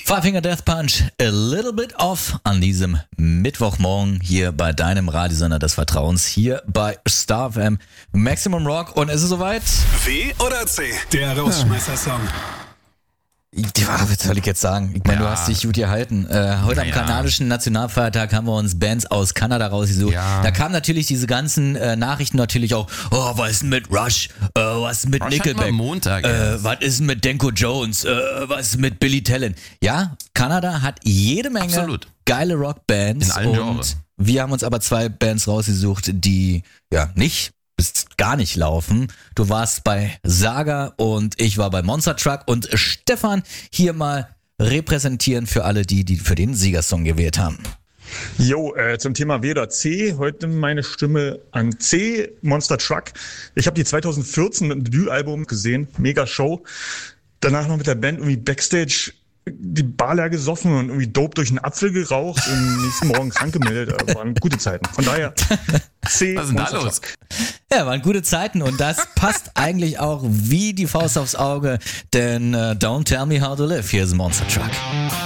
Five Finger Death Punch, a little bit off an diesem Mittwochmorgen hier bei deinem Radiosender des Vertrauens, hier bei Star FM Maximum Rock. Und ist es soweit? W oder C? Der Rausschmeißer-Song. Ja, was soll ich jetzt sagen? Ich meine, du hast dich gut gehalten. Heute am kanadischen Nationalfeiertag haben wir uns Bands aus Kanada rausgesucht. Ja. Da kamen natürlich diese ganzen Nachrichten natürlich auch, was ist denn mit Rush? Was ist mit Rush Nickelback? hatten wir Montag erst. Was ist mit Denko Jones? Was ist mit Billy Talent? Ja, Kanada hat jede Menge Absolut. geile Rockbands. In allen Genres. Und wir haben uns aber zwei Bands rausgesucht, die nicht bis gar nicht laufen. Du warst bei Saga und ich war bei Monster Truck und Stefan hier mal repräsentieren für alle die für den Siegersong gewählt haben. Jo, zum Thema W oder C, heute meine Stimme an C, Monster Truck. Ich habe die 2014 mit dem Debütalbum gesehen, mega Show. Danach noch mit der Band irgendwie Backstage die Bar leer gesoffen und irgendwie Dope durch einen Apfel geraucht und nächsten Morgen krank gemeldet. Waren gute Zeiten. Von daher C, Was ist denn da Monster los? Truck. Ja, waren gute Zeiten und das passt eigentlich auch wie die Faust aufs Auge, denn Don't Tell Me How to Live, hier ist Monster Truck.